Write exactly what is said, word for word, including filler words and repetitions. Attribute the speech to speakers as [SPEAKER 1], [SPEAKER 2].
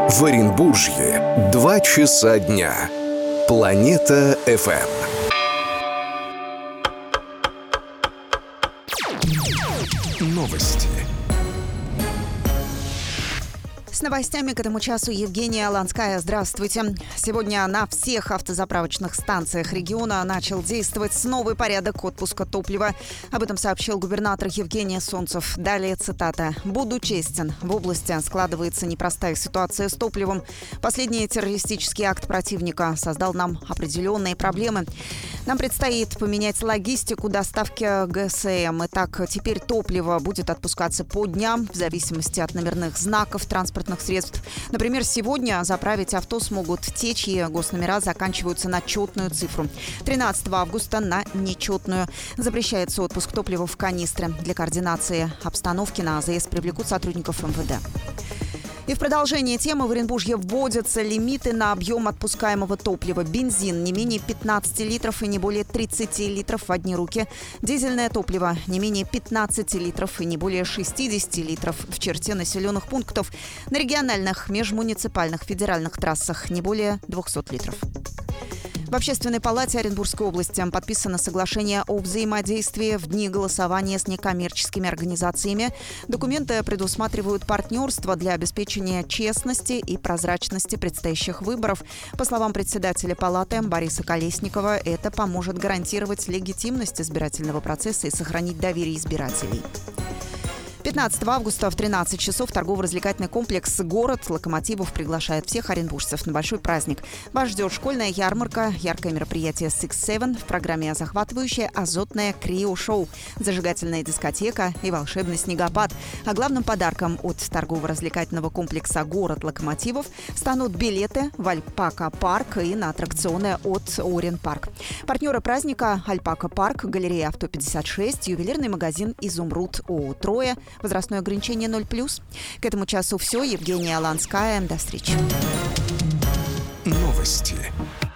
[SPEAKER 1] В Оренбуржье два часа дня. Планета эф эм. Новости.
[SPEAKER 2] С новостями к этому часу Евгения Ланская. Здравствуйте. Сегодня на всех автозаправочных станциях региона начал действовать новый порядок отпуска топлива. Об этом сообщил губернатор Евгений Солнцев. Далее цитата. «Буду честен. В области складывается непростая ситуация с топливом. Последний террористический акт противника создал нам определенные проблемы. Нам предстоит поменять логистику доставки ГСМ. Итак, теперь топливо будет отпускаться по дням в зависимости от номерных знаков транспортных средств. Например, сегодня заправить авто смогут те, чьи госномера заканчиваются на четную цифру. тринадцатого августа на нечетную. Запрещается отпуск топлива в канистры. Для координации обстановки на АЗС привлекут сотрудников эм вэ дэ. И в продолжение темы в Оренбуржье вводятся лимиты на объем отпускаемого топлива. Бензин не менее пятнадцати литров и не более тридцати литров в одни руки. Дизельное топливо не менее пятнадцати литров и не более шестидесяти литров в черте населенных пунктов. На региональных, межмуниципальных, федеральных трассах не более двухсот литров. В Общественной палате Оренбургской области подписано соглашение о взаимодействии в дни голосования с некоммерческими организациями. Документы предусматривают партнерство для обеспечения честности и прозрачности предстоящих выборов. По словам председателя палаты Бориса Колесникова, это поможет гарантировать легитимность избирательного процесса и сохранить доверие избирателей. пятнадцатого августа в тринадцать часов торгово-развлекательный комплекс «Город Локомотивов» приглашает всех оренбуржцев на большой праздник. Вас ждет школьная ярмарка, яркое мероприятие Six Seven, в программе захватывающее азотное крио-шоу, зажигательная дискотека и волшебный снегопад. А главным подарком от торгово-развлекательного комплекса «Город Локомотивов» станут билеты в Альпака-парк и на аттракционы от Орен-парк. Партнеры праздника — Альпака-парк, галерея Авто пятьдесят шесть, ювелирный магазин «Изумруд» ООО «Троя». Возрастное ограничение ноль плюс. К этому часу все. Евгения Ланская. До встречи.
[SPEAKER 1] Новости.